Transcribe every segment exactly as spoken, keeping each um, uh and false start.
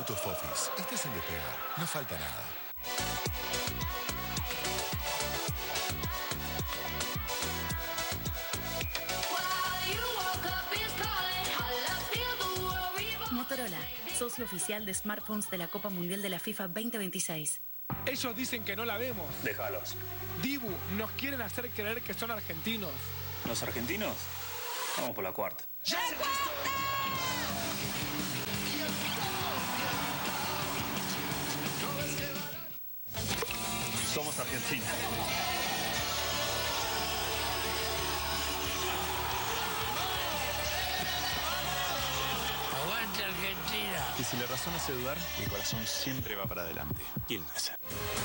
Autos Fofis. Este es el despegar. No falta nada. Motorola, socio oficial de smartphones de la Copa Mundial de la FIFA veinte veintiséis. Ellos dicen que no la vemos. Déjalos. Dibu, nos quieren hacer creer que son argentinos. ¿Los argentinos? Vamos por la cuarta. Somos Argentina. Aguante Argentina. Y si la razón hace dudar, el corazón siempre va para adelante. Quilmes.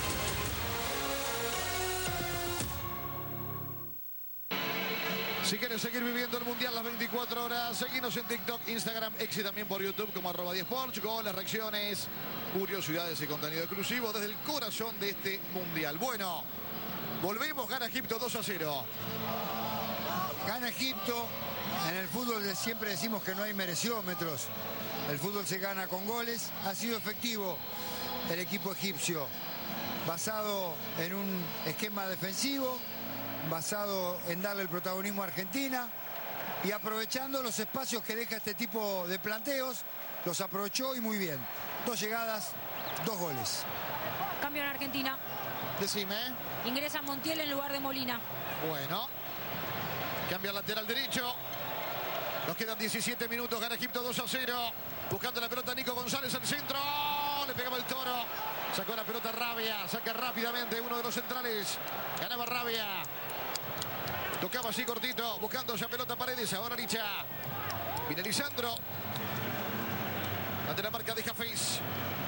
Si quieres seguir viviendo el Mundial las veinticuatro horas, seguinos en TikTok, Instagram, X y también por YouTube como arroba diez Sports, goles, reacciones, curiosidades y contenido exclusivo desde el corazón de este Mundial. Bueno, volvemos, gana Egipto dos a cero. Gana Egipto. En el fútbol siempre decimos que no hay mereciómetros. El fútbol se gana con goles. Ha sido efectivo el equipo egipcio, basado en un esquema defensivo, basado en darle el protagonismo a Argentina y aprovechando los espacios que deja este tipo de planteos, los aprovechó y muy bien. Dos llegadas, dos goles. Cambio en Argentina. Decime. Ingresa Montiel en lugar de Molina. Bueno. Cambia el lateral derecho. Nos quedan diecisiete minutos, gana Egipto dos a cero. Buscando la pelota Nico González al centro. Le pegaba el Toro. Sacó la pelota Rabia. Saca rápidamente uno de los centrales. Ganaba Rabia. Tocaba así cortito, buscando esa pelota Paredes. Ahora Licha. Viene Lisandro. Ante la marca de Jafes.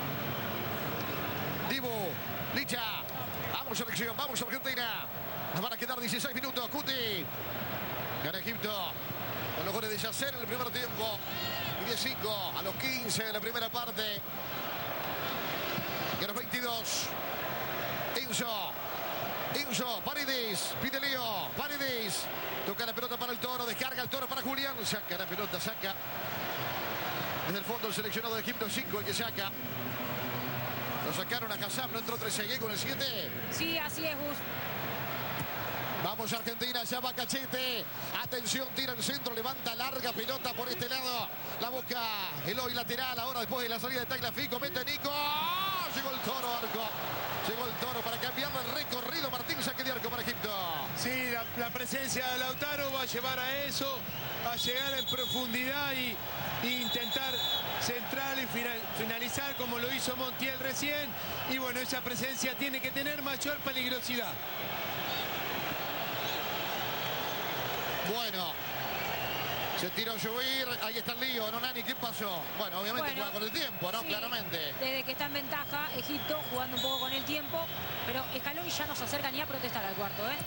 Dibu. Licha. Vamos selección, vamos Argentina. Nos van a quedar dieciséis minutos. Cuti. Gana Egipto. Con los goles de Yasser en el primer tiempo. Y diez cinco a los quince de la primera parte. Y a los veintidós. Enzo. Enzo, Paredes, pide Leo, Paredes, toca la pelota para el Toro, descarga el Toro para Julián, saca la pelota, saca desde el fondo el seleccionado de Egipto, cinco el que saca. Lo sacaron a Hassam, no entró Trezeguet con el siete. Sí, así es, Gus. Vamos Argentina, ya va Cachete, atención, tira el centro, levanta larga pelota por este lado, la busca Eloy lateral, ahora después de la salida de Tagliafico, mete Nico, llegó el Toro, arco. Llegó el Toro para cambiar el recorrido. Martín, saque de arco para Egipto. Sí, la, la presencia de Lautaro va a llevar a eso, a llegar en profundidad y, y intentar centrar y final, finalizar como lo hizo Montiel recién. Y bueno, esa presencia tiene que tener mayor peligrosidad. Bueno. Se tiró a subir, ahí está el lío, ¿no, Nani? ¿Qué pasó? Bueno, obviamente Bueno, juega con el tiempo, ¿no? Sí, claramente. Desde que está en ventaja, Egipto jugando un poco con el tiempo, pero Scaloni ya no se acerca ni a protestar al cuarto, ¿eh?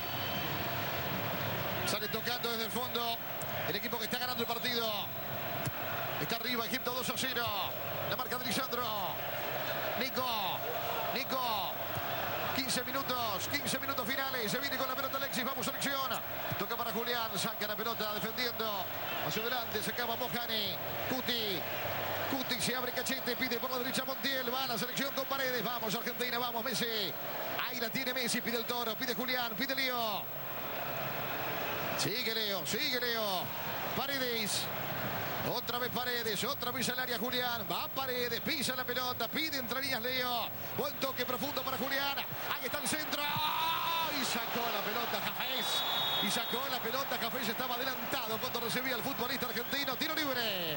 Sale tocando desde el fondo el equipo que está ganando el partido. Está arriba Egipto dos a cero. La marca de Lisandro. Nico. Nico. quince minutos, quince minutos finales. Se viene con la pelota Alexis, vamos selección. Toca para Julián, saca la pelota defendiendo. Hacia adelante, se acaba Mojani. Cuti. Cuti se abre Cachete, pide por la derecha Montiel. Va a la selección con Paredes. Vamos Argentina, vamos Messi. Ahí la tiene Messi, pide el Toro, pide Julián, pide Leo. Sigue Leo, sigue Leo. Paredes. Otra vez Paredes, otra vez al área Julián. Va Paredes, pisa la pelota, pide entre líneas Leo. Buen toque profundo para Julián. Ahí está el centro. Y sacó la pelota Jafes. Y sacó la pelota Jafes. Estaba adelantado cuando recibía el futbolista argentino. Tiro libre.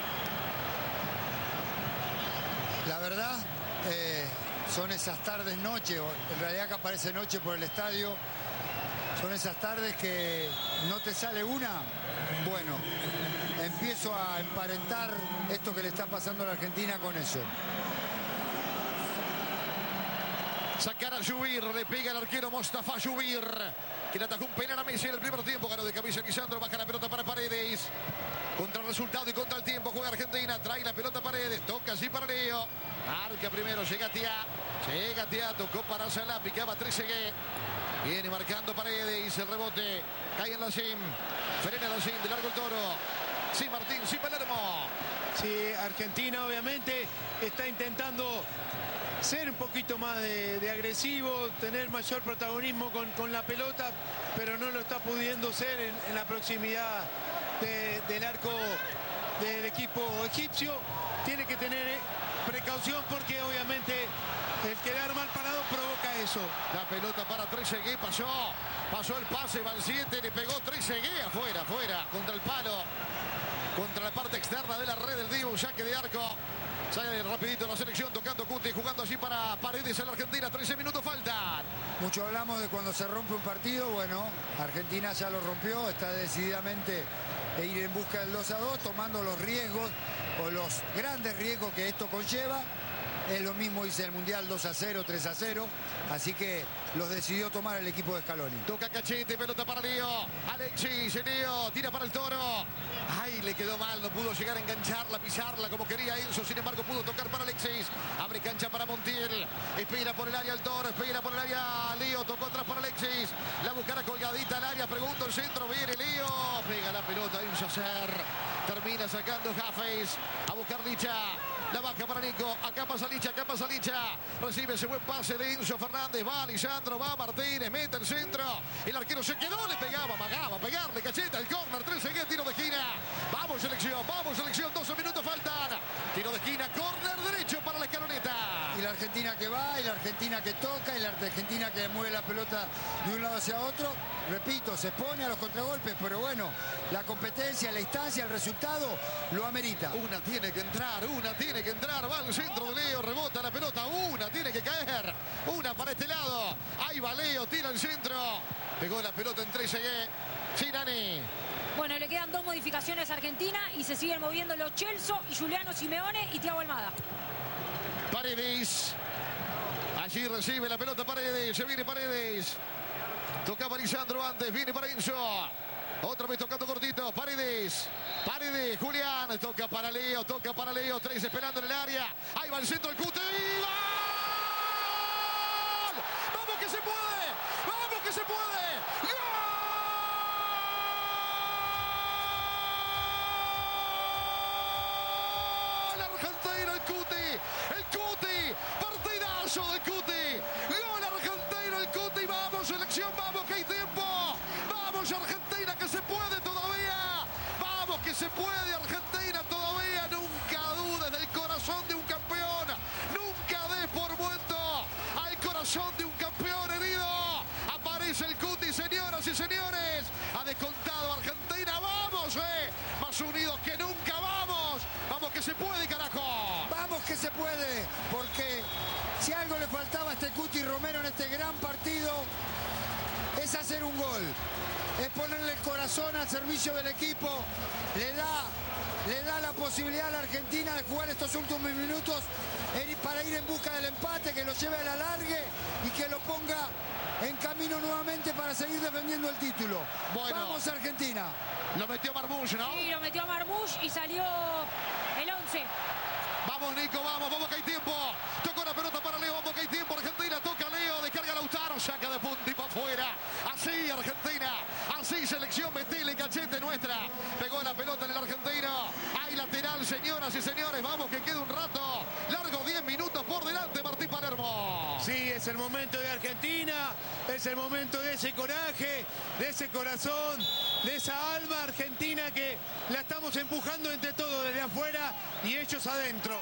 La verdad, eh, son esas tardes, noche. En realidad que aparece noche por el estadio. Son esas tardes que no te sale una. Bueno, empiezo a emparentar esto que le está pasando a la Argentina con eso. Sacar a Yubir, le pega el arquero Mostafa Yubir, que le atajó un penal a Messi en el primer tiempo. Ganó de cabeza Lisandro, baja la pelota para Paredes. Contra el resultado y contra el tiempo juega Argentina, trae la pelota Paredes, toca así para Leo. Marca primero, llega Tia, llega Tia, tocó para Salah, picaba Trezeguet. Viene marcando Paredes, el rebote, cae en la sim, frena la sim, de largo el Toro. Sí Martín, sí Palermo. Sí, Argentina obviamente está intentando ser un poquito más de, de agresivo, tener mayor protagonismo con, con la pelota, pero no lo está pudiendo ser en, en la proximidad de, del arco del equipo egipcio. Tiene que tener precaución porque obviamente el quedar mal parado provoca eso. La pelota para Trezeguet, pasó, pasó el pase, van siete, le pegó Trezeguet afuera, afuera, contra el palo, contra la parte externa de la red del Dibu, saque de arco. Sale rapidito la selección, tocando Cuti, jugando allí para Paredes en la Argentina, trece minutos faltan. Mucho hablamos de cuando se rompe un partido, bueno, Argentina ya lo rompió, está decididamente de ir en busca del dos a dos, tomando los riesgos o los grandes riesgos que esto conlleva. Es lo mismo hice el Mundial, dos a cero, tres a cero, así que los decidió tomar el equipo de Scaloni. Toca Cachete, pelota para Leo, Alexis, Leo, tira para el Toro. Ay, le quedó mal, no pudo llegar a engancharla, pisarla como quería Enzo, sin embargo pudo tocar para Alexis. Abre cancha para Montiel, espera por el área el Toro, espera por el área Leo, tocó atrás para Alexis. La buscará colgadita al área, pregunta el centro, viene Leo, pega la pelota, Enzo Ser, termina sacando Jafes, a buscar Licha. La baja para Nico, acá pasa Licha, acá pasa Licha. Recibe ese buen pase de Enzo Fernández, va Lisandro, va Martínez, mete el centro. El arquero se quedó, le pegaba, amagaba, pegarle, Cacheta, el córner, Trezeguet, tiro de esquina. Vamos selección, vamos selección, doce minutos faltan. Tiro de esquina, córner derecho para la escaloneta. Y la Argentina que va, y la Argentina que toca, y la Argentina que mueve la pelota de un lado hacia otro. Repito, se pone a los contragolpes, pero bueno, la competencia, la instancia, el resultado lo amerita. Una tiene que entrar, una tiene que entrar, va al centro de Leo, rebota la pelota, una tiene que caer, una para este lado. Ahí va Leo, tira el centro, pegó la pelota en Trezeguet. Girani. Bueno, le quedan dos modificaciones a Argentina y se siguen moviendo los Celso y Juliano Simeone y Thiago Almada. Paredes. Allí recibe la pelota Paredes. Se viene Paredes. Tocaba Lisandro antes. Viene para Enzo. Otra vez tocando cortito. Paredes. Paredes. Julián. Toca para Leo. Toca para Leo. Tres esperando en el área. Ahí va el centro del Cuti. ¡Gol! ¡Vamos que se puede! ¡Vamos que se puede! ¡Gol! Argentino, el Cuti. El Cuti. Partidazo del Cuti. Gol argentino, el Cuti. Vamos, selección. Vamos, que hay tiempo. Vamos, Argentina, que se puede todavía. Vamos, que se puede, Argentina, todavía. Nunca dudes del corazón de un campeón. Nunca des por muerto al corazón de un campeón herido. Aparece el Cuti, señoras y señores. Ha descontado Argentina. Vamos, eh. Más unidos que nunca. Vamos. Vamos, que se puede, carajo. Vamos que se puede, porque si algo le faltaba a este Cuti Romero en este gran partido es hacer un gol, es ponerle el corazón al servicio del equipo, le da, le da la posibilidad a la Argentina de jugar estos últimos minutos para ir en busca del empate, que lo lleve a la largue y que lo ponga en camino nuevamente para seguir defendiendo el título. Bueno, vamos Argentina. Lo metió Marmoush, ¿no? Sí, lo metió Marmoush y salió el once. Vamos, Nico, vamos, vamos que hay tiempo. Tocó la pelota para Leo, vamos que hay tiempo. Argentina toca Leo, descarga Lautaro, saca de punta y para afuera. Así, Argentina, así, selección, metile, Cachete nuestra. Pegó la pelota en el argentino. Hay lateral, señoras y señores. Vamos, que queda un rato largo, diez minutos por delante, Martín Palermo. Sí, es el momento de Argentina, es el momento de ese coraje, de ese corazón, de esa alma argentina que la estamos empujando entre todos desde afuera y ellos adentro.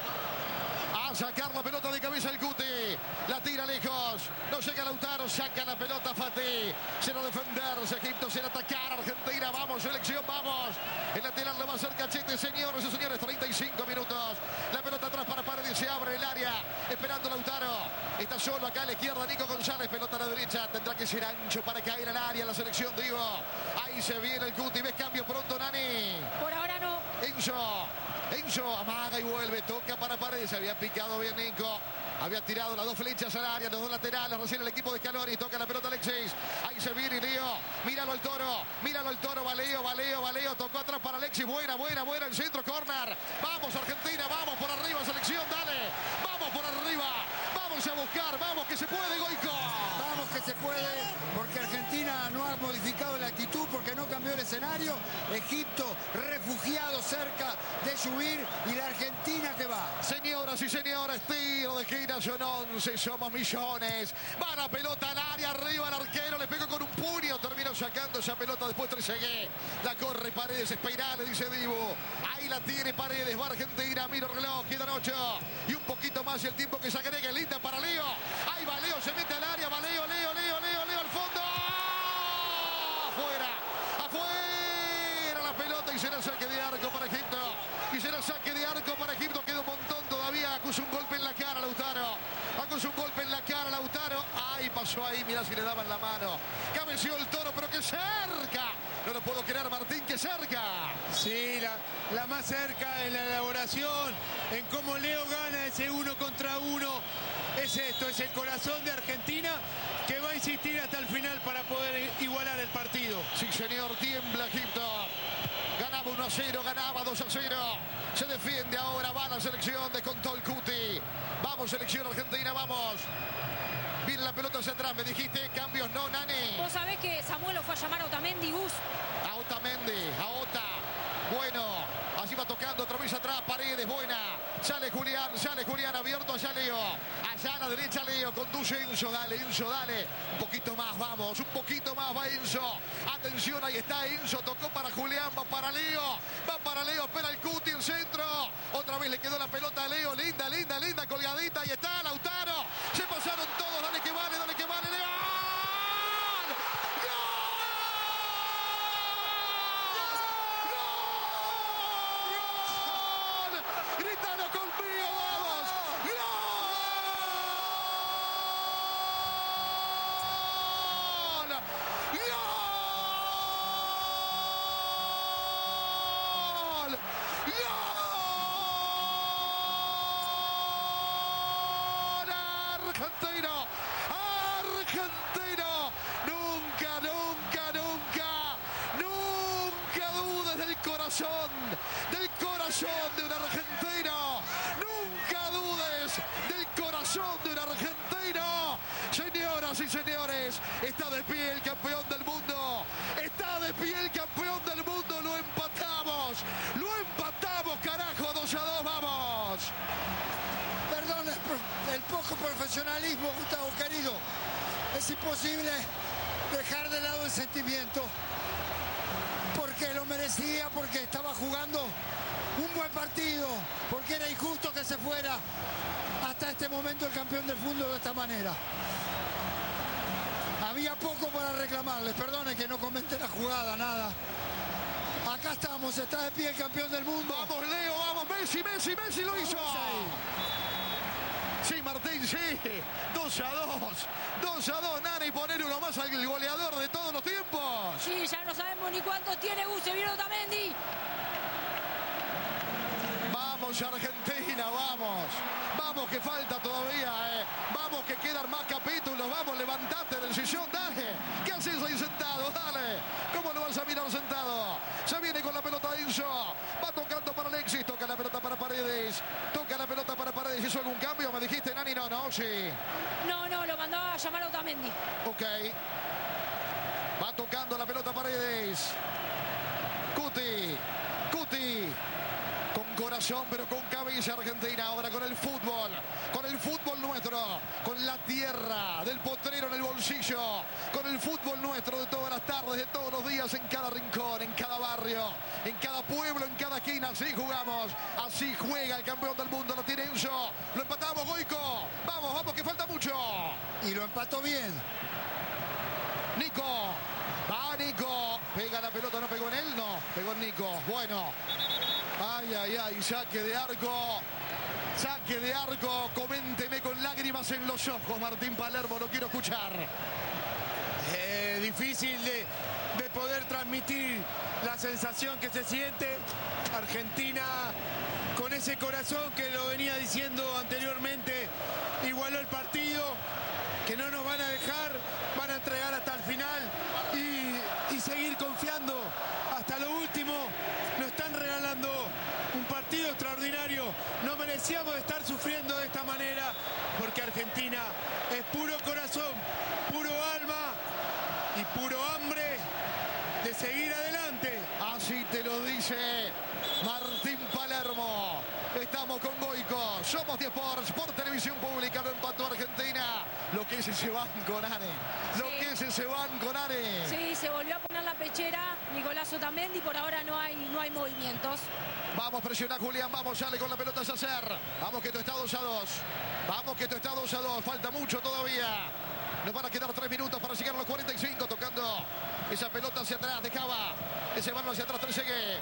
A sacar la pelota de cabeza el Cuti. La tira lejos. No llega Lautaro. Saca la pelota Fati. Será defenderse. Egipto será atacar. Argentina. Vamos, selección. Vamos. El lateral lo va a hacer Cachete. Señores y señores. treinta y cinco minutos. La pelota atrás para Paredes. Se abre el área. Esperando Lautaro. Está solo acá a la izquierda. Nico González. Pelota a la derecha. Tendrá que ser ancho para caer al área. La selección, digo. Ahí se viene el Cuti. ¿Ves cambio pronto, Nani? Por ahora no. Enzo. Enzo amaga y vuelve, toca para Paredes, había picado bien Nico, había tirado las dos flechas al área, los dos laterales, recién el equipo de Scaloni, toca la pelota Alexis, ahí se viene Leo, míralo al Toro, míralo al Toro, va Leo, va Leo, va Leo, tocó atrás para Alexis, buena, buena, buena, el centro, corner, vamos Argentina, vamos por arriba, selección, dale, vamos por arriba, vamos a buscar, vamos que se puede, Goico. Vamos que se puede, porque Argentina no ha modificado la actitud, porque no cambió el escenario. Egipto refugiado cerca de subir y la Argentina que va. Señoras y señores, tiro de esquina, son once, somos millones. Va la pelota al área, arriba el arquero, le pegó con un puño, terminó sacando esa pelota, después Trezeguet. La corre Paredes, espera, le dice Dibu. Ahí la tiene Paredes, va Argentina, mira el reloj, quedan ocho. Y un poquito más y el tiempo que se agrega, linda para Leo. Ahí va Leo, se mete al área, va Leo, Leo, Leo, Leo, Leo al fondo. Afuera, afuera la pelota y será saque de arco para Egipto. Y será saque de arco para Egipto, queda un montón todavía, acusa un golpe en la cara Lautaro. Acusa un golpe en la cara Lautaro. Ay, pasó ahí, mirá si le daban la mano. Cabeció el Toro, pero que cerca. No lo puedo creer, Martín, que cerca. Sí, la, la más cerca en la elaboración, en cómo Leo gana ese uno contra uno. Es esto, es el corazón de Argentina que va a insistir hasta el final para poder igualar el partido. Sí, señor, tiembla Egipto. Ganaba uno a cero, ganaba dos a cero. Se defiende ahora, va la selección de Contol Cuti. Vamos, selección argentina, vamos. Viene la pelota hacia atrás, me dijiste, cambios no, Nani. Vos sabés que Samuel lo fue a llamar a Otamendi, Gus. A Otamendi, a Ota. Bueno, allí va tocando otra vez atrás, Paredes, buena. Sale Julián, sale Julián, abierto allá Leo. Allá a la derecha Leo, conduce Enzo, dale, Enzo, dale. Un poquito más, vamos, un poquito más va Enzo. Atención, ahí está Enzo, tocó para Julián, va para Leo. Va para Leo, espera el Cuti, el centro. Otra vez le quedó la pelota a Leo, linda, linda, linda, colgadita. Ahí está Lautaro. Se pasaron todos, dale que vale, dale que vale, Leo. Grítalo conmigo, vamos. ¡Gol! ¡Gol! ¡Gol! Argentino. Argentino. Nunca, nunca, nunca. Nunca dudes del corazón. Del corazón de un argentino. Nunca dudes del corazón de un argentino. Señoras y señores, está de pie el campeón del mundo. Está de pie el campeón del mundo. Lo empatamos. Lo empatamos, carajo. dos a dos, vamos. Perdón, el, el poco profesionalismo, Gustavo, querido. Es imposible dejar de lado el sentimiento. Porque lo merecía, porque estaba jugando un buen partido, porque era injusto que se fuera hasta este momento el campeón del mundo de esta manera. Había poco para reclamarles, perdone que no comenté la jugada, nada. Acá estamos, está de pie el campeón del mundo. Vamos, Leo, vamos, Messi, Messi, Messi lo hizo. Sí, Martín, sí. dos a dos. dos a dos, Nani, poner uno más al goleador de todos los tiempos. Sí, ya no sabemos ni cuántos tiene Gus, se viene Otamendi. Vamos, Argentina, vamos. Vamos, que falta todavía, eh. Vamos, que quedan más capítulos. Vamos, levantate del sillón, dale. ¿Qué haces ahí sentado? Dale. ¿Cómo lo vas a mirar sentado? Se viene con la pelota Enzo. Va tocando para Alexis. Toca la pelota para Paredes. Toca la pelota para Paredes. ¿Hizo algún cambio? Me dijiste, Nani, no, no, sí. No, no, lo mandó a llamar a Otamendi. Ok. Va tocando la pelota Paredes. Cuti. Cuti. Con corazón, pero con cabeza Argentina. Ahora con el fútbol. Con el fútbol nuestro. Con la tierra del potrero en el bolsillo. Con el fútbol nuestro de todas las tardes, de todos los días, en cada rincón, en cada barrio, en cada pueblo, en cada esquina. Así jugamos. Así juega el campeón del mundo. Lo tiene Enzo. Lo empatamos, Goico. Vamos, vamos, que falta mucho. Y lo empató bien. Nico. Va Nico. Pega la pelota, no pegó en él, no. Pegó en Nico. Bueno. Ay, ay, ay, saque de arco. Saque de arco. Coménteme con lágrimas en los ojos, Martín Palermo, lo quiero escuchar. Eh, difícil de, de poder transmitir la sensación que se siente. Argentina, con ese corazón que lo venía diciendo anteriormente, igualó el partido, que no nos van a dejar, van a entregar hasta el final y, y seguir confiando hasta lo último. Nos están regalando un partido extraordinario. No merecíamos estar sufriendo de esta manera, porque Argentina es puro corazón, puro alma. puro hambre de seguir adelante. Así te lo dice Martín Palermo. Estamos con Goico. Somos diez Sports por televisión pública. Lo empató Argentina. Lo que es ese banco, Nane. Lo Sí. que es ese banco, Nane. Sí, se volvió a poner la pechera Nicolás Otamendi. Por ahora no hay, no hay movimientos. Vamos, presiona Julián, vamos, sale con la pelota a Yacer. Vamos que esto está dos a dos. Vamos que esto está dos a dos. Falta mucho todavía. Nos van a quedar tres minutos para llegar a los cuarenta y cinco. Tocando esa pelota hacia atrás. Dejaba ese balón hacia atrás. Trezeguet.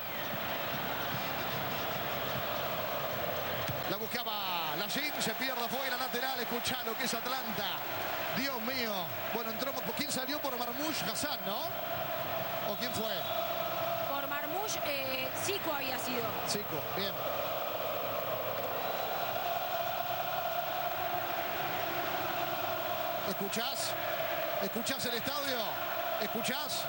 La buscaba Lacín. Se pierde afuera. Lateral. Escuchá lo que es Atlanta. Dios mío. Bueno, entró. ¿Quién salió por Marmoush? Hassan, ¿no? ¿O quién fue? Por Marmoush, eh, Zico había sido. Zico, bien. ¿Escuchás? ¿Escuchás el estadio? ¿Escuchás?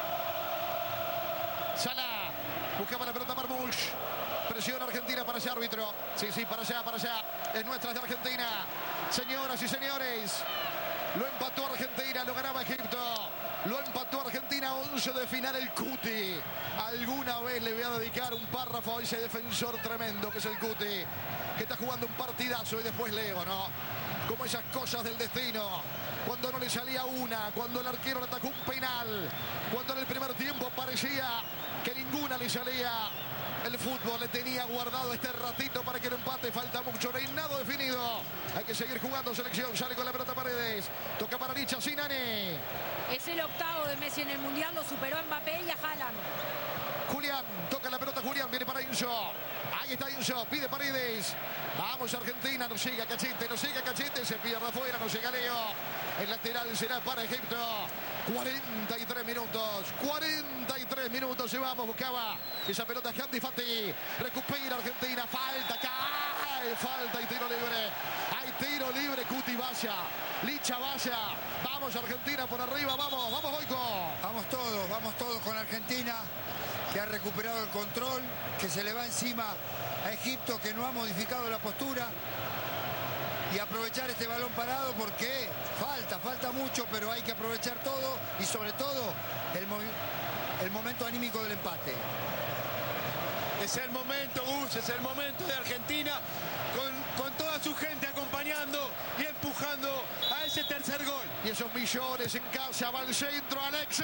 Sala. Buscaba la pelota Marmoush. Presión Argentina para ese árbitro. Sí, sí, para allá, para allá. Es nuestra de Argentina. Señoras y señores. Lo empató Argentina, lo ganaba Egipto. Lo empató Argentina, once de final el Cuti. Alguna vez le voy a dedicar un párrafo a ese defensor tremendo que es el Cuti, que está jugando un partidazo y después Leo, ¿no? Como esas cosas del destino. Cuando no le salía una, cuando el arquero le atacó un penal, cuando en el primer tiempo parecía que ninguna le salía. El fútbol le tenía guardado este ratito para que el empate. Falta mucho, no hay nada definido. Hay que seguir jugando selección. Sale con la pelota Paredes. Toca para Licha, Sinani. Es el octavo de Messi en el Mundial. Lo superó a Mbappé y a Haaland. Julián, toca la pelota Julián, viene para Inso. Ahí está Inso, pide Paredes. Vamos Argentina, no llega Cachete, no llega Cachete, se pierde afuera, no llega Leo. El lateral será para Egipto. cuarenta y tres minutos, cuarenta y tres minutos llevamos, buscaba esa pelota Hamdi Fati. Recupera Argentina, falta, cae, falta y tiro libre. Hay tiro libre, Cuti vaya, Licha vaya. Vamos Argentina por arriba, vamos, vamos Goico. Vamos todos, vamos todos con Argentina, que ha recuperado el control, que se le va encima a Egipto, que no ha modificado la postura, y aprovechar este balón parado porque falta, falta mucho, pero hay que aprovechar todo y sobre todo el, el momento anímico del empate. Es el momento, Gus, es el momento de Argentina con, con toda su gente acompañando y empujando a ese tercer gol. Y esos millones en casa, va al centro, Alexei.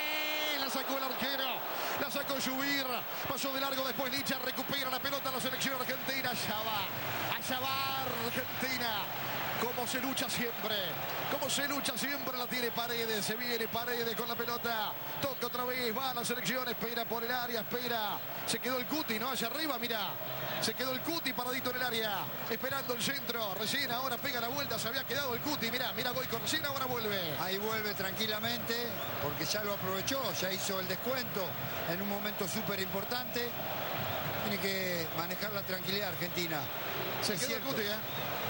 La sacó el arquero, la sacó Subir, pasó de largo después Licha, recupera la pelota la selección argentina, allá va, allá va Argentina, como se lucha siempre, como se lucha siempre, la tiene Paredes, se viene Paredes con la pelota, toca otra vez, va a la selección, espera por el área, espera, se quedó el Cuti, ¿no? Allá arriba, mira, se quedó el Cuti paradito en el área, esperando el centro, recién ahora pega la vuelta, se había quedado el Cuti, mira, mira Goico, recién ahora vuelve. Ahí vuelve tranquilamente, porque ya lo aprovechó, ya hizo el descuento en un momento súper importante. Tiene que manejar la tranquilidad Argentina. Se es quedó cierto. el Cuti, ¿eh?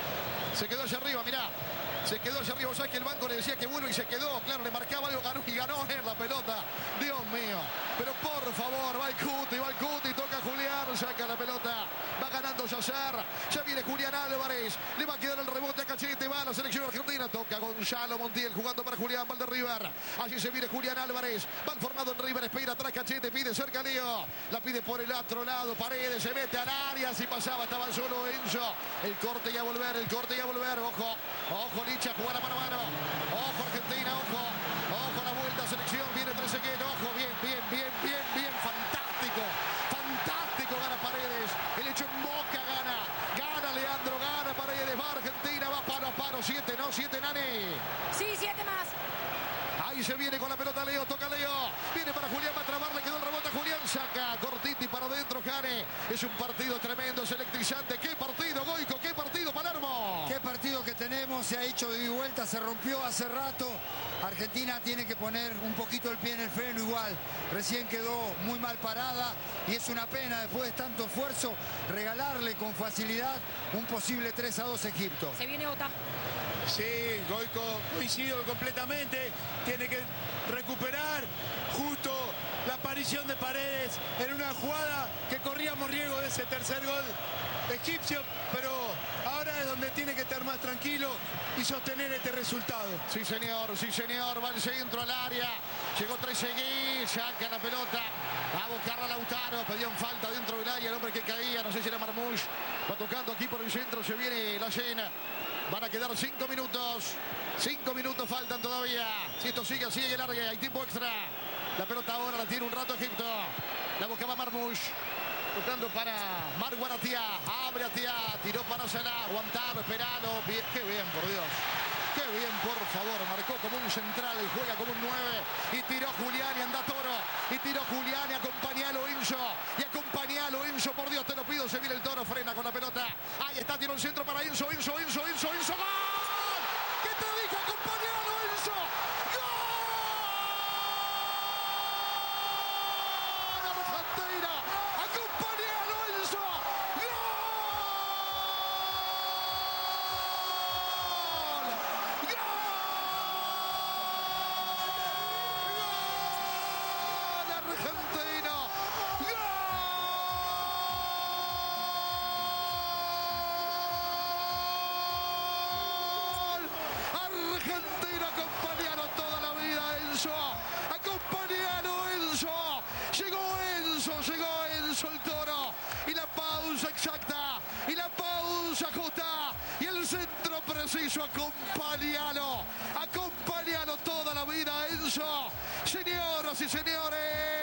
Se quedó allá arriba, mirá. Se quedó allá arriba, ¿sabes que el banco le decía que vuelve y se quedó? Claro, le marcaba algo ganó y ganó en la pelota. Dios mío. Pero por favor, va el Cuti, va el Cuti, toca Julián, saca la pelota. Va ganando Yacer. Ya viene Julián Álvarez. Le va a quedar el rebote a Cachete, va a la selección argentina. Toca Gonzalo Montiel jugando para Julián Valderriver. Allí se viene Julián Álvarez. Va el formado en River, espera atrás Cachete, pide cerca Leo. La pide por el otro lado, Paredes, se mete al área. Si pasaba, estaba solo Enzo. El corte y a volver, el corte y a volver. Ojo, ojo, Licha, jugar a mano a mano. Ojo, Argentina, ojo. Ojo, la vuelta, selección, viene Trezeguet. Ojo, bien, bien, bien, bien, bien. Fantástico, fantástico, gana Paredes. El hecho en Boca gana. Gana Leandro, gana Paredes. Va Argentina, va paro a paro. Siete, ¿no? Siete, Nani. Sí, siete más. Ahí se viene con la pelota Leo, toca Leo. Viene para Julián, va a trabar, le quedó el rebote a Julián. Saca Cortiti para adentro, Jane. Es un partido tremendo, es electrizante. ¿Qué partido, Goico? ¿Qué partido, Palermo? Qué partido que tenemos, se ha hecho de ida y vuelta, se rompió hace rato. Argentina tiene que poner un poquito el pie en el freno igual. Recién quedó muy mal parada y es una pena después de tanto esfuerzo regalarle con facilidad un posible tres a dos a Egipto. Se viene Ota. Sí, Goico, coincido completamente. Tiene que recuperar justo la aparición de Paredes en una jugada que corríamos riesgo de ese tercer gol egipcio, pero ahora es donde tiene que estar más tranquilo y sostener este resultado. Sí, señor, sí, señor. Va el centro al área. Llegó Trezeguet, saca la pelota. Va a buscar a Lautaro. Pedían falta dentro del área. El hombre que caía, no sé si era Marmoush. Va tocando aquí por el centro. Se viene la llena. Van a quedar cinco minutos. Cinco minutos faltan todavía. Si esto sigue así, el área. Hay tiempo extra. La pelota ahora la tiene un rato Egipto. La buscaba Marmoush. Tocando para Marc Guaratia. Abre Atia. Tiró para Salah. Aguantado, esperado. Bien. Qué bien, por Dios. Qué bien, por favor. Marcó como un central y juega como un nueve. Y tiró Julián y anda Toro. Y tiró Julián y acompañalo Enzo. Y acompañalo Enzo. Por Dios, te lo pido. Se viene el Toro. Frena con la pelota. Ahí está. Tiró el centro para Enzo. Enzo, Enzo, Enzo, Enzo. ¡Gol! ¿Qué te dije? Acompañalo Enzo. Acompañalo, acompañalo toda la vida, Enzo. Señoras y señores,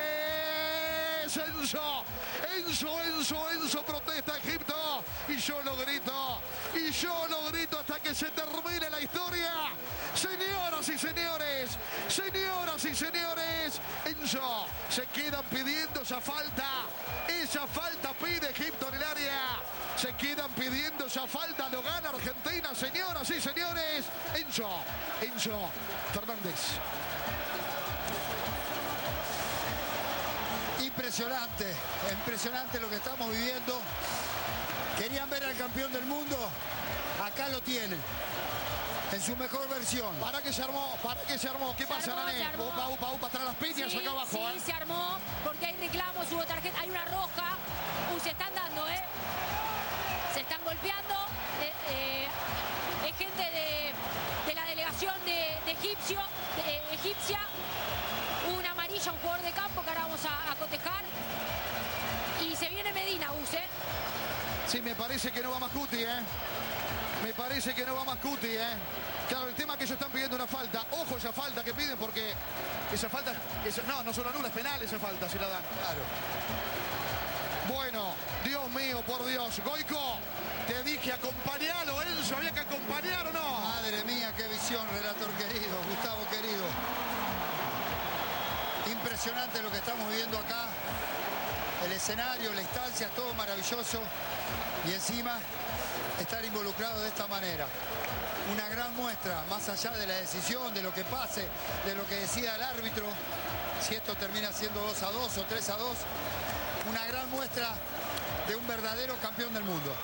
Enzo, Enzo, Enzo, Enzo protesta Egipto. Y yo lo grito, y yo lo grito hasta que se termine la historia. Señoras y señores, señoras y señores, Enzo, se quedan pidiendo esa falta. Esa falta pide Egipto en el área. Se quedan pidiendo esa falta, lo gana Argentina, señoras y señores. Enzo, Enzo Fernández. Impresionante, impresionante lo que estamos viviendo. Querían ver al campeón del mundo, acá lo tienen, en su mejor versión. Para que se armó, para que se armó. ¿Qué se pasa, armó, Nané? Upa, upa, upa, tras las piñas sí, acá abajo. Sí, ¿eh? se armó, porque hay reclamos, hubo tarjeta, hay una roja. Uy, se están dando, ¿eh? Se están golpeando. Eh, eh, es gente de, de la delegación de, de Egipcio, de, eh, egipcia. Una amarilla, un jugador de campo que ahora vamos a, a cotejar. Y se viene Medina, Gus, ¿eh? Sí, me parece que no va Mascuti, ¿eh? Me parece que no va Mascuti, ¿eh? Claro, el tema es que ellos están pidiendo una falta. Ojo esa falta que piden porque esa falta, esa, no, no solo anula, es penal esa falta si la dan. Claro. Bueno, Dios mío, por Dios. Goico, te dije acompañalo, Enzo, había que acompañar o no. Madre mía, qué visión, relator querido, Gustavo querido. Impresionante lo que estamos viviendo acá. El escenario, la instancia, todo maravilloso. Y encima, estar involucrado de esta manera. Una gran muestra, más allá de la decisión, de lo que pase, de lo que decida el árbitro. Si esto termina siendo dos a dos o tres a dos. Una gran muestra de un verdadero campeón del mundo.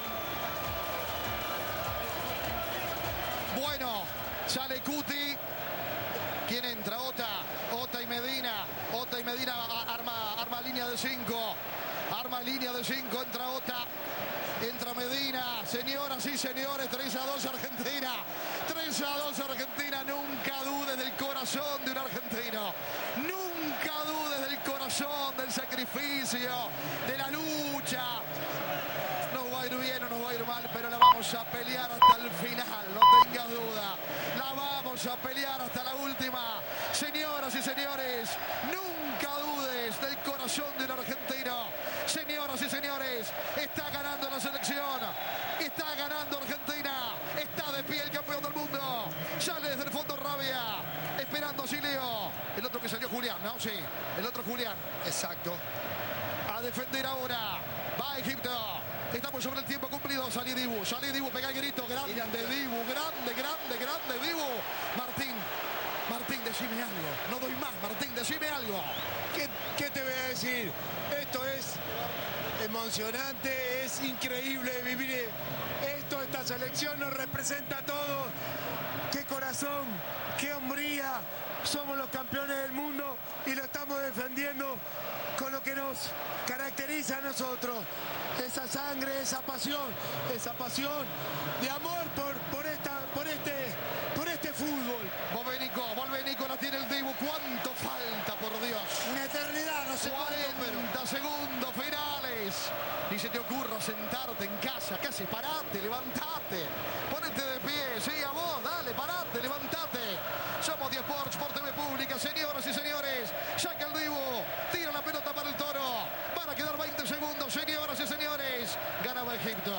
Bueno, sale Cuti. ¿Quién entra? Ota. Ota y Medina. Ota y Medina arma, arma línea de cinco. Arma línea de cinco. Entra Ota. Entra Medina. Señoras y señores, tres a dos Argentina. tres a dos Argentina. Nunca dudes del corazón de un argentino. Nunca dudes del corazón, del sacrificio, de la lucha. Nos va a ir bien o nos va a ir mal, pero la vamos a pelear hasta el final, no tengas duda. La vamos a pelear hasta la última. Señoras y señores, nunca dudes del corazón de un argentino. Señoras y señores, está ganando la selección. Está ganando Argentina. Está de pie el campeón del mundo. Sale desde el fondo Rabia. Esperando a Sileo. El otro que salió Julián, ¿no? Sí, el otro Julián. Exacto. A defender ahora. Va Egipto. Estamos sobre el tiempo cumplido. Salí Dibu. Salí Dibu. Pega el grito. Grande Dibu. Grande, grande, grande Dibu. Martín. Martín, decime algo. No doy más. Martín, decime algo. ¿Qué, qué te voy a decir? Esto es emocionante. Es increíble vivir esto. Esta selección nos representa a todos. Qué corazón. Qué hombría. Somos los campeones del mundo y lo estamos defendiendo con lo que nos caracteriza a nosotros. Esa sangre, esa pasión, esa pasión de amor por, por, esta, por, este, por este fútbol. Vuelve Nico, vuelve Nico, la tiene el Dibu. ¿Cuánto falta, por Dios? Una eternidad, no sé cuánto, cuarenta segundos finales. Ni se te ocurra sentarte en casa. ¿Qué haces? Parate, levantate. Ponete de pie. Sí, a vos, dale, parate, levantate. Somos diez Sports por T V Pública, señoras y señores. Saca el Dibu, tira la pelota para el Toro. Van a quedar veinte segundos, señoras y señores. Ganaba Egipto.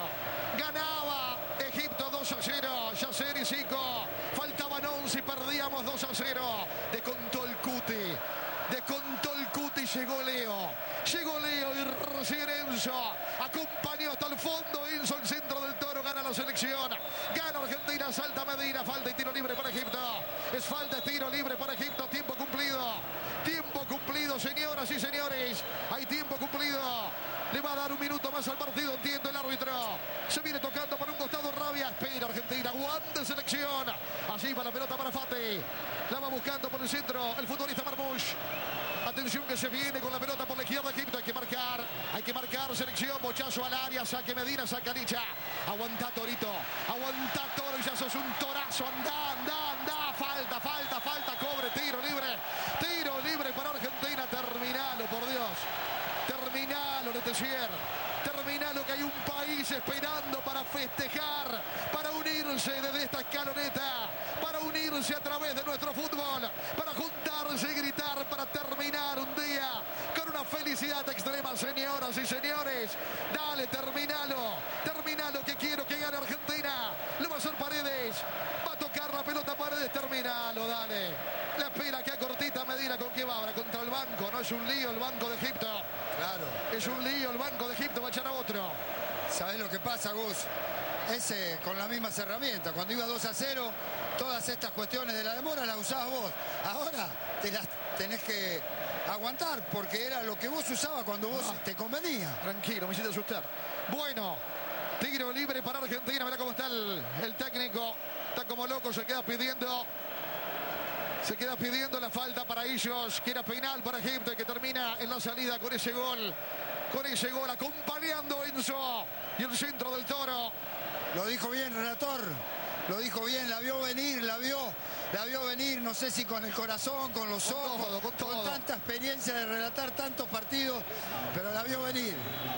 Ganaba Egipto dos a cero. Yasser y Zico. Faltaban once y perdíamos dos a cero. Descontó el Cuti. Descontó el Cuti y llegó Leo. Llegó Leo y recién Enzo. Acompañó hasta el fondo. Enzo, el centro del Toro. Gana la selección. Gana Argentina. Salta Medina. Falta y tiro libre para Egipto. Es falta, tiro libre para Egipto. Tiempo cumplido. Tiempo cumplido, señoras y señores. Hay tiempo cumplido. Le va a dar un minuto más al partido, entiendo el árbitro. Se viene tocando por un costado Rabia. Espera Argentina, aguante selección. Allí va la pelota para Fati. La va buscando por el centro el futbolista Marmoush. Atención que se viene con la pelota por la izquierda Egipto. Hay que marcar, hay que marcar selección. Bochazo al área, saque Medina, saca Licha. Aguanta Torito, aguanta Toro y ya sos un torazo. Anda, anda, anda. Falta, falta, falta. Cobre, tiro libre. Tiro libre para Argentina. Terminalo, por Dios. Terminalo, Letelier. Terminalo, que hay un país esperando para festejar, para unirse desde esta escaloneta, para unirse a través de nuestro fútbol, para juntarse y gritar, para terminar un día con una felicidad extrema, señoras y señores. Dale, terminalo, terminalo, que quiero que gane Argentina. Le va a hacer Paredes, va a tocar la pelota Paredes, terminalo, dale. La espera que a cortita Medina, ¿con qué va ahora? Contra el banco, no es un lío el banco de Egipto. Claro. Es un lío el banco de Egipto, va a echar a otro. ¿Sabés lo que pasa, Gus? Ese con las mismas herramientas. Cuando iba dos a cero, todas estas cuestiones de la demora las usabas vos. Ahora te las tenés que aguantar porque era lo que vos usabas cuando vos no. te convenía. Tranquilo, me hiciste asustar. Bueno, tiro libre para Argentina. Mirá cómo está el, el técnico. Está como loco, se queda pidiendo... Se queda pidiendo la falta para ellos, que era penal para Egipto y que termina en la salida con ese gol. Con ese gol acompañando Enzo y el centro del Toro. Lo dijo bien, relator. Lo dijo bien, la vio venir, la vio, la vio venir, no sé si con el corazón, con los con ojos, todo, con, todo. con tanta experiencia de relatar tantos partidos, pero la vio venir.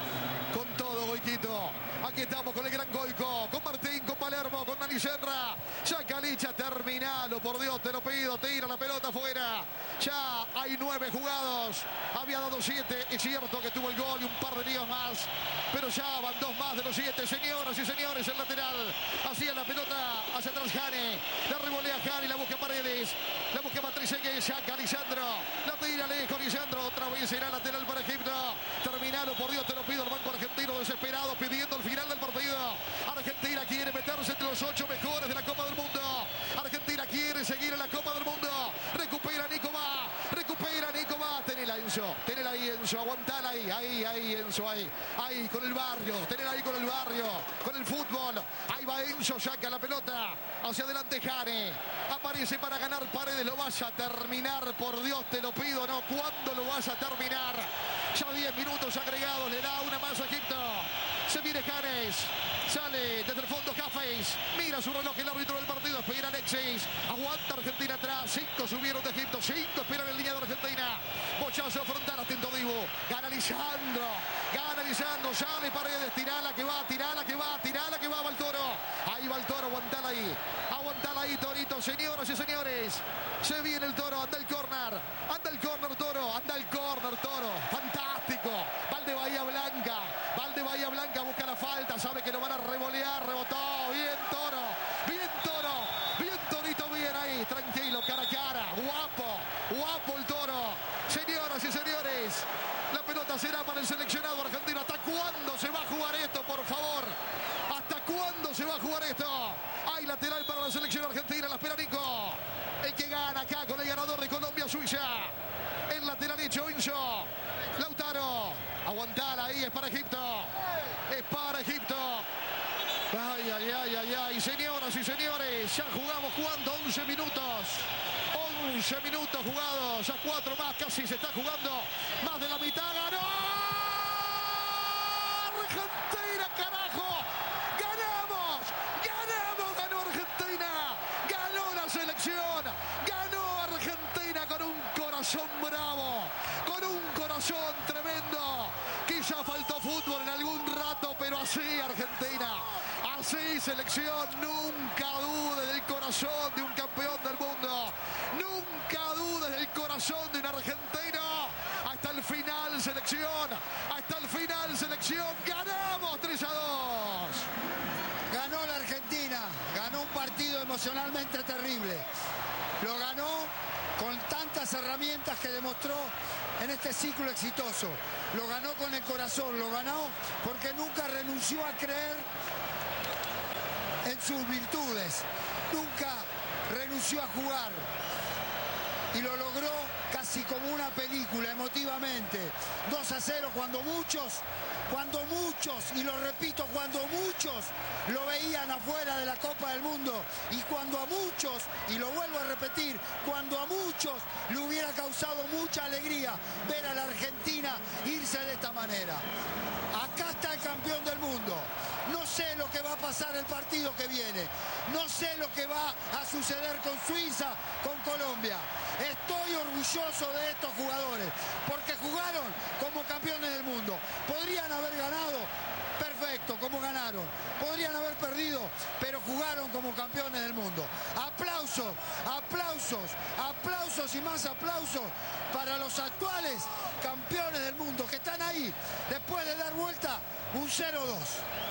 Con todo, Goiquito. Aquí estamos con el gran Goico, con Martín, con Palermo, con Nani Serra. Saca Licha, terminalo, por Dios, te lo pido, tira la pelota afuera. Ya hay nueve jugados, había dado siete, es cierto que tuvo el gol y un par de líos más, pero ya van dos más de los siete, señoras y señores, el lateral. Hacía la pelota hacia atrás Jane, la revolea Jane, la busca Paredes, la busca Matriceque, saca Lisandro, la tira lejos Lisandro, otra vez será lateral para Egipto. Terminalo, por Dios, te lo pido, el banco argentino desesperado, pidiendo el final del partido. Argentina quiere meterse entre los ocho mejores de la Copa del Mundo. Argentina quiere seguir en la Copa del Mundo. Recupera Nico Va, recupera Nico Va. Tenela Enzo, tenela ahí Enzo, aguantala ahí, ahí, ahí Enzo, ahí, ahí con el barrio, tenela ahí con el barrio, con el fútbol. Ahí va Enzo, saca la pelota, hacia adelante Jane, aparece para ganar Paredes, lo vas a terminar, por Dios te lo pido, no, ¿cuándo lo vas a terminar? Ya diez minutos agregados, le da una más a Egipto. Se viene Janes, sale desde el fondo Cafés, mira su reloj el árbitro del partido, espera Alexis, aguanta Argentina atrás, cinco subieron de Egipto, cinco esperan en línea de Argentina, bochazo frontal, atento Dibu, gana Lisandro, gana Lisandro, sale Paredes, tirala que va, tirala que va, tirala que va, va el Toro, ahí va el Toro, aguantala ahí, aguantala ahí Torito, señoras y señores, se viene el Toro, anda el córner, anda el córner Toro, anda el córner Toro, fantástico, Valde Bahía Blanca, Valde Bahía Blanca busca la falta, sabe que lo van a revolear, rebotó, bien Toro, bien Toro, bien Torito, bien ahí, tranquilo, cara a cara, guapo, guapo el Toro, señoras y señores, la pelota será para el seleccionado argentino. ¿Hasta cuándo se va a jugar esto, por favor? ¿Hasta cuándo se va a jugar esto? Hay lateral para la selección argentina, la espera Nico, el que gana acá con el ganador de Colombia-Suiza, el lateral hecho Enzo, Lautaro, aguantala ahí, es para Egipto, es para Egipto. Ay, ay, ay, ay, ay, señoras y señores, ya jugamos, ¿cuánto? once minutos, once minutos jugados, ya cuatro más, casi se está jugando más de la mitad. ¡Ganó Argentina, carajo! ¡Ganamos! ¡Ganamos! ¡Ganó Argentina! ¡Ganó la selección! ¡Ganó Argentina con un corazón bravo! ¡Con un corazón tremendo! Quizá faltó fútbol en algún rato, pero así Argentina, así selección, nunca dudes del corazón de un campeón del mundo, nunca dudes del corazón de un argentino, hasta el final selección, hasta el final selección, ganamos tres a dos. Ganó la Argentina, ganó un partido emocionalmente terrible, lo ganó con tantas herramientas que demostró en este ciclo exitoso. Lo ganó con el corazón, lo ganó porque nunca renunció a creer en sus virtudes, nunca renunció a jugar y lo logró casi como una película, emotivamente. dos a cero cuando muchos, cuando muchos, y lo repito, cuando muchos lo veían afuera de la Copa del Mundo, y cuando a muchos, y lo vuelvo a repetir, cuando a muchos le hubiera causado mucha alegría ver a la Argentina irse de esta manera. Acá está el campeón del mundo. No sé lo que va a pasar el partido que viene. No sé lo que va a suceder con Suiza, con Colombia. Estoy orgulloso de estos jugadores porque jugaron como campeones del mundo. Podrían haber ganado, perfecto, como ganaron. Podrían haber perdido, pero jugaron como campeones del mundo. Aplausos, aplausos, aplausos y más aplausos para los actuales campeones del mundo que están ahí después de dar vuelta un cero dos.